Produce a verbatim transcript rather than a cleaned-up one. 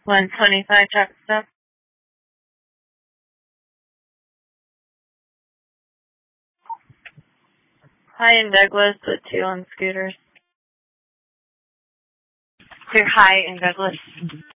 one twenty-five truck stop. Hi in Douglas with two on scooters. Clear high in Douglas.